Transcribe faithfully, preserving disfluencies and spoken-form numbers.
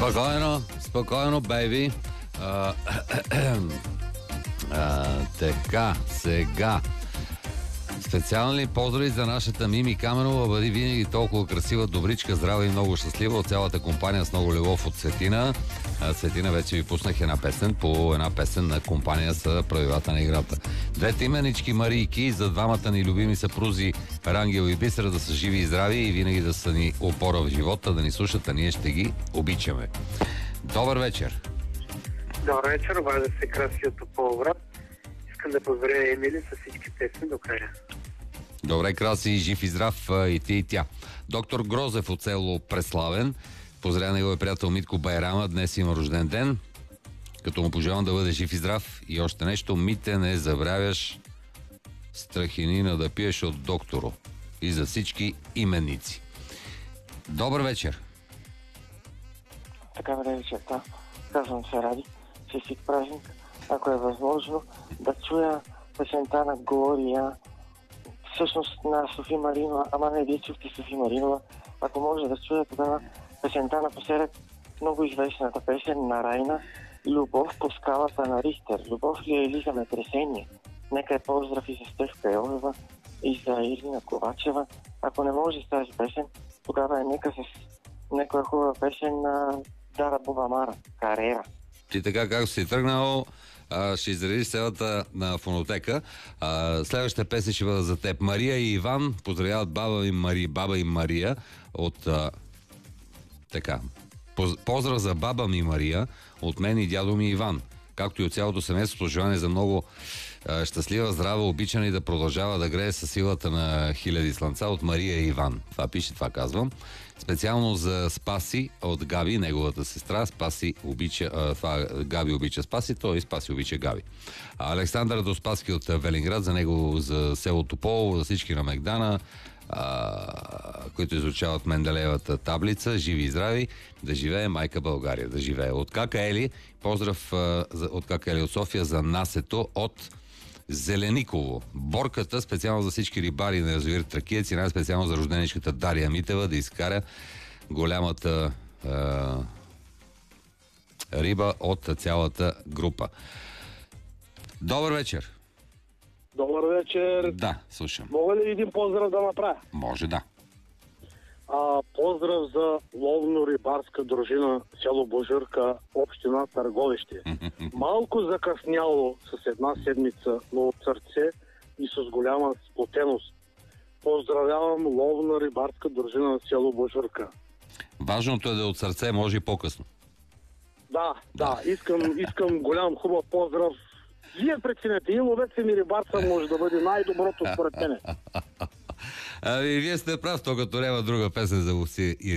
Спокойно, спокойно, бейби. А, а, така, сега. Специални поздрави за нашата Мими Каменова. Бъди винаги толкова красива, добричка, здрава и много щастлива от цялата компания с много любов от Цветина. Цветина, вече ви пуснах една песен. По една песен на компания са правилата на играта. Двете именички Марийки за двамата ни любими съпрузи Рангел и Бисера да са живи и здрави и винаги да са ни опора в живота, да ни слушат, а ние ще ги обичаме. Добър вечер! Добър вечер, обажда се Краси от Тополовград. Искам да поздравя Емили с всички песни до края. Добре, Краси, жив и здрав и ти и тя. Доктор Грозев от село Преславен. Поздравя неговия приятел Митко Байрама. Днес има рожден ден. Като му пожелавам да бъде жив и здрав. И още нещо. Мите, не забравяш страхинина да пиеш от докторо. И за всички именници. Добър вечер. Така да вечерта. Казвам се Ради. Честит празник. Ако е възможно да чуя песента на Глория, всъщност на Софи Маринова, ама не вие чухте Софи Маринова. Ако може да чуя тогава песента напоследък, много известната песен на Райна, Любов по скалата на Рихтер. Любов ли е или земетресение? Нека е поздрав и за Стефка Йовева и за Ирина Ковачева. Ако не може с тази песен, тогава е нека с някоя хубава песен на Дара Бубамара, Карера. Ти така както си тръгнал, ще изредиш селата на фонотека. Следващата песен ще бъде за теб. Мария и Иван поздравяват баба им Мария, баба им Мария от а, така. Поздрав за баба ми Мария от мен и дядо ми Иван, както и от цялото семейство. Пожелание за много а, щастлива, здрава, обичана и да продължава да грее със силата на хиляди слънца от Мария и Иван. Това пише, това казвам. Специално за Спаси от Габи, неговата сестра. Спаси обича, а, това Габи обича Спаси, той и Спаси обича Габи. А Александър Доспаски от Велинград, за него, за село Тополово, за всички на Мегдана, а, които изучават Менделеевата таблица. Живи и здрави, да живее майка България, да живее. От Кака Ели, поздрав а, от Кака Ели от София за Насето от Зелениково. Борката специално за всички рибари на язовир Тракиец и най-специално за рожденичката Дария Митева да изкаря голямата е, риба от цялата група. Добър вечер. Добър вечер. Да, слушам. Мога ли един поздрав да направя? Може, да. А, поздрав за ловно-рибарска дружина село Божурка, община Търговище. Малко закъсняло с една седмица, но от сърце и с голяма сплотеност. Поздравявам ловно-рибарска дружина село Божурка. Важното е да от сърце, може и по-късно. Да, да, да. Искам, искам голям хубав поздрав. Вие преценете, и ловец и рибарца може да бъде най-доброто според мене. Ами, вие сте прав, то като няма друга песен за ловци и